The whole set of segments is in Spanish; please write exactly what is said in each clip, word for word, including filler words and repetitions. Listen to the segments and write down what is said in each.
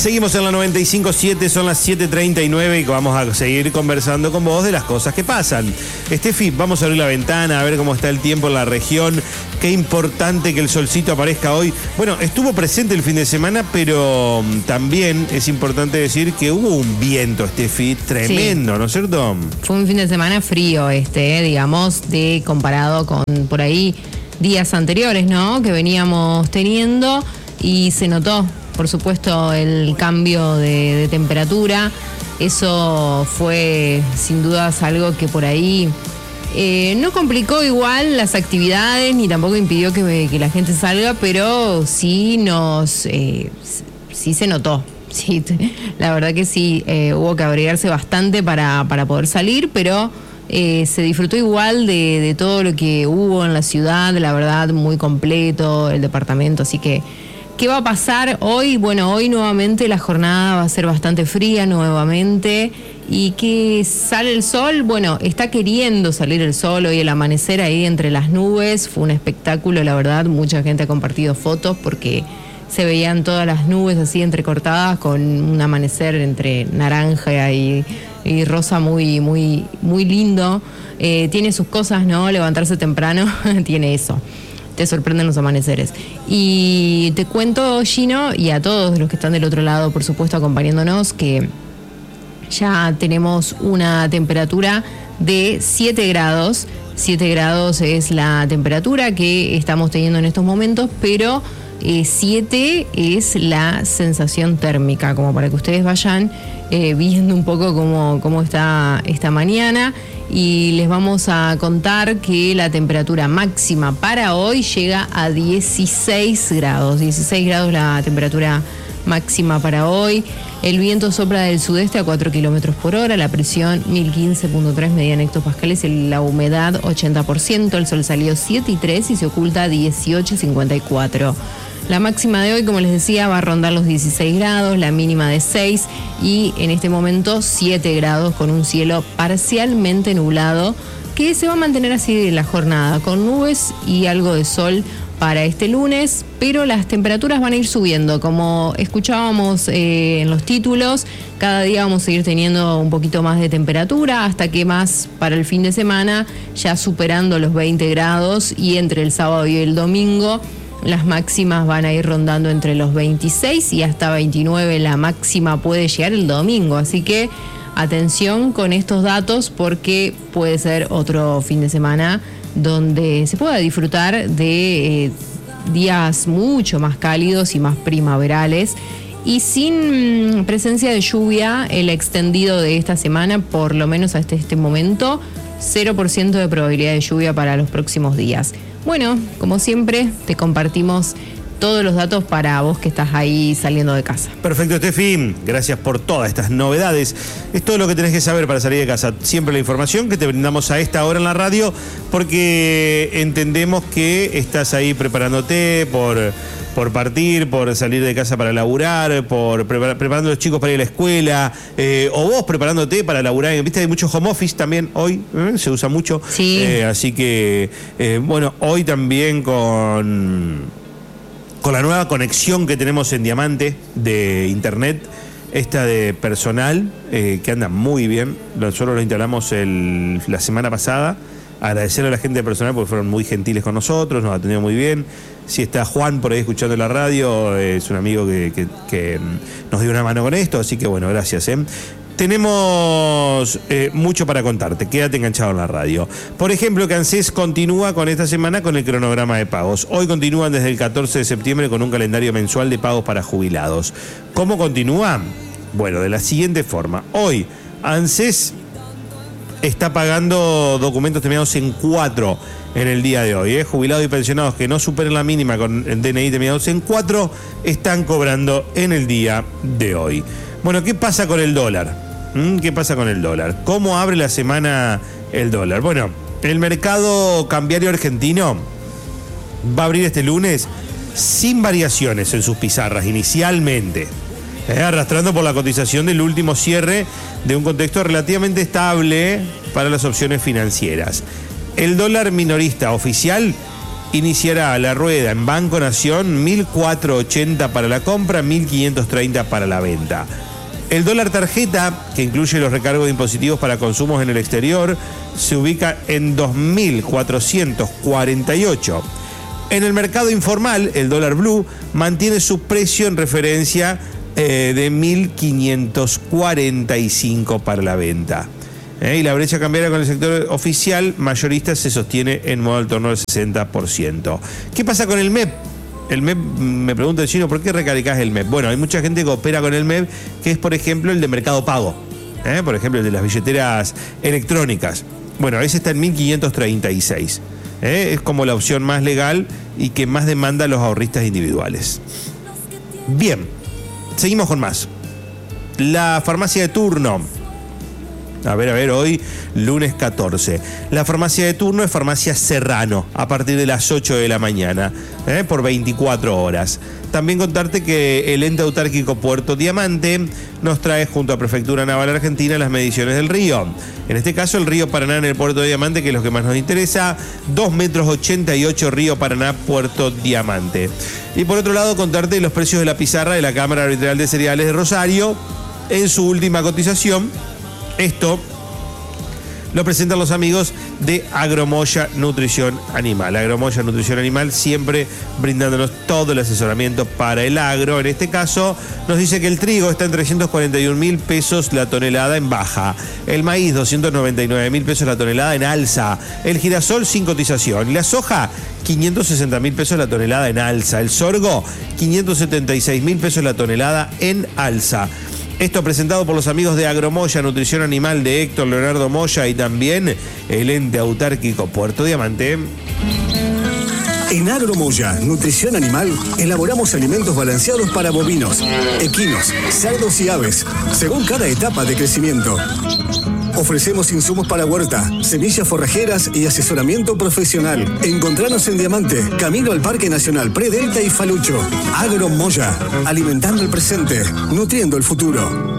Seguimos en la noventa y cinco punto siete, son las siete treinta y nueve y vamos a seguir conversando con vos de las cosas que pasan. Estefi, vamos a abrir la ventana, a ver cómo está el tiempo en la región. Qué importante que el solcito aparezca hoy. Bueno, estuvo presente el fin de semana, pero también es importante decir que hubo un viento, Estefi, tremendo, sí. ¿No es cierto? Fue un fin de semana frío este, digamos, de comparado con por ahí días anteriores, ¿no? Que veníamos teniendo y se notó, por supuesto, el cambio de, de temperatura. Eso fue sin dudas algo que por ahí eh, no complicó igual las actividades ni tampoco impidió que, que la gente salga, pero sí nos eh, sí se notó. Sí, la verdad que sí, eh, hubo que abrigarse bastante para, para poder salir, pero eh, se disfrutó igual de, de todo lo que hubo en la ciudad, la verdad, muy completo el departamento, así que ¿qué va a pasar hoy? Bueno, hoy nuevamente la jornada va a ser bastante fría nuevamente. ¿Y que sale el sol? Bueno, está queriendo salir el sol hoy, el amanecer ahí entre las nubes. Fue un espectáculo, la verdad. Mucha gente ha compartido fotos porque se veían todas las nubes así entrecortadas con un amanecer entre naranja y, y rosa muy, muy, muy lindo. Eh, tiene sus cosas, ¿no? Levantarse temprano tiene eso. Te sorprenden los amaneceres. Y te cuento, Gino, y a todos los que están del otro lado, por supuesto, acompañándonos, que ya tenemos una temperatura de siete grados. siete grados es la temperatura que estamos teniendo en estos momentos, pero eh, siete es la sensación térmica, como para que ustedes vayan eh, viendo un poco cómo, cómo está esta mañana. Y les vamos a contar que la temperatura máxima para hoy llega a dieciséis grados. dieciséis grados la temperatura máxima para hoy. El viento sopla del sudeste a cuatro kilómetros por hora. La presión mil quince punto tres medida en hectopascales. La humedad ochenta por ciento. El sol salió siete y tres y se oculta dieciocho cincuenta y cuatro. La máxima de hoy, como les decía, va a rondar los dieciséis grados, la mínima de seis y en este momento siete grados con un cielo parcialmente nublado que se va a mantener así en la jornada, con nubes y algo de sol para este lunes, pero las temperaturas van a ir subiendo. Como escuchábamos eh, en los títulos, cada día vamos a ir teniendo un poquito más de temperatura hasta que más para el fin de semana, ya superando los veinte grados y entre el sábado y el domingo, las máximas van a ir rondando entre los veintiséis y hasta veintinueve. La máxima puede llegar el domingo. Así que atención con estos datos porque puede ser otro fin de semana donde se pueda disfrutar de eh, días mucho más cálidos y más primaverales. Y sin presencia de lluvia, el extendido de esta semana, por lo menos hasta este momento, cero por ciento de probabilidad de lluvia para los próximos días. Bueno, como siempre, te compartimos todos los datos para vos que estás ahí saliendo de casa. Perfecto, Estefi. Gracias por todas estas novedades. Es todo lo que tenés que saber para salir de casa. Siempre la información que te brindamos a esta hora en la radio, porque entendemos que estás ahí preparándote por... por partir, por salir de casa para laburar, por prepar, preparando a los chicos para ir a la escuela, eh, o vos preparándote para laburar. Viste, hay mucho home office también hoy, ¿eh? Se usa mucho. Sí. Eh, así que, eh, bueno, hoy también con, con la nueva conexión que tenemos en Diamante de internet, esta de personal, eh, que anda muy bien. Nosotros lo instalamos el, la semana pasada. Agradecer a la gente de personal porque fueron muy gentiles con nosotros, nos atendió muy bien. Si está Juan por ahí escuchando la radio, es un amigo que, que, que nos dio una mano con esto, así que bueno, gracias. ¿eh? Tenemos eh, mucho para contarte, quédate enganchado en la radio. Por ejemplo, que ANSES continúa con esta semana con el cronograma de pagos. Hoy continúan desde el catorce de septiembre con un calendario mensual de pagos para jubilados. ¿Cómo continúa? Bueno, de la siguiente forma. Hoy, ANSES está pagando documentos terminados en cuatro en el día de hoy. ¿eh? Jubilados y pensionados que no superen la mínima con el D N I terminados en cuatro están cobrando en el día de hoy. Bueno, ¿qué pasa con el dólar? ¿Mm? ¿Qué pasa con el dólar? ¿Cómo abre la semana el dólar? Bueno, el mercado cambiario argentino va a abrir este lunes sin variaciones en sus pizarras inicialmente. Eh, arrastrando por la cotización del último cierre de un contexto relativamente estable para las opciones financieras. El dólar minorista oficial iniciará la rueda en Banco Nación, mil cuatrocientos ochenta para la compra, mil quinientos treinta para la venta. El dólar tarjeta, que incluye los recargos impositivos para consumos en el exterior, se ubica en dos mil cuatrocientos cuarenta y ocho. En el mercado informal, el dólar blue mantiene su precio en referencia eh, de mil quinientos cuarenta y cinco para la venta. Eh, y la brecha cambiaria con el sector oficial mayorista se sostiene en modo al torno del sesenta por ciento. ¿Qué pasa con el M E P? El M E P, me pregunta el chino, ¿por qué recargás el M E P? Bueno, hay mucha gente que opera con el M E P, que es, por ejemplo, el de Mercado Pago. ¿eh? Por ejemplo, el de las billeteras electrónicas. Bueno, ese está en mil quinientos treinta y seis. ¿eh? Es como la opción más legal y que más demanda a los ahorristas individuales. Bien, seguimos con más. La farmacia de turno. A ver, a ver, hoy lunes catorce. La farmacia de turno es Farmacia Serrano, a partir de las ocho de la mañana, ¿eh? por veinticuatro horas. También contarte que el ente autárquico Puerto Diamante nos trae junto a Prefectura Naval Argentina las mediciones del río. En este caso el río Paraná en el Puerto Diamante, que es lo que más nos interesa, dos metros ochenta y ocho río Paraná, Puerto Diamante. Y por otro lado contarte los precios de la pizarra de la Cámara Arbitral de Cereales de Rosario en su última cotización. Esto lo presentan los amigos de Agromoya Nutrición Animal. Agromoya Nutrición Animal siempre brindándonos todo el asesoramiento para el agro. En este caso nos dice que el trigo está en trescientos cuarenta y un mil pesos la tonelada en baja. El maíz doscientos noventa y nueve mil pesos la tonelada en alza. El girasol sin cotización. Y la soja quinientos sesenta mil pesos la tonelada en alza. El sorgo quinientos setenta y seis mil pesos la tonelada en alza. Esto presentado por los amigos de Agromoya Nutrición Animal de Héctor Leonardo Moya y también el ente autárquico Puerto Diamante. En Agromoya Nutrición Animal elaboramos alimentos balanceados para bovinos, equinos, cerdos y aves, según cada etapa de crecimiento. Ofrecemos insumos para huerta, semillas forrajeras y asesoramiento profesional. Encontranos en Diamante, camino al Parque Nacional Predelta y Falucho. Agromoya, alimentando el presente, nutriendo el futuro.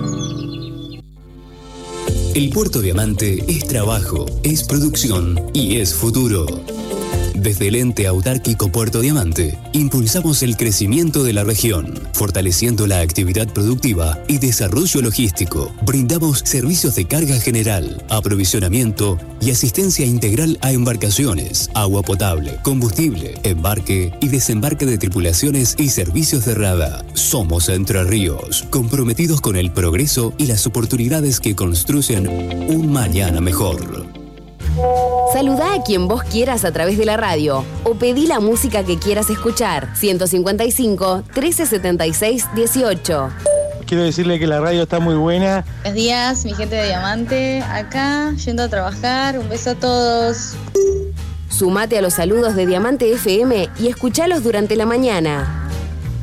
El Puerto Diamante es trabajo, es producción y es futuro. Desde el ente autárquico Puerto Diamante, impulsamos el crecimiento de la región, fortaleciendo la actividad productiva y desarrollo logístico. Brindamos servicios de carga general, aprovisionamiento y asistencia integral a embarcaciones, agua potable, combustible, embarque y desembarque de tripulaciones y servicios de rada. Somos Entre Ríos, comprometidos con el progreso y las oportunidades que construyen un mañana mejor. Saludá a quien vos quieras a través de la radio o pedí la música que quieras escuchar. ciento cincuenta y cinco, trece setenta y seis, dieciocho. Quiero decirle que la radio está muy buena. Buenos días, mi gente de Diamante, acá, yendo a trabajar. Un beso a todos. Sumate a los saludos de Diamante F M y escuchalos durante la mañana.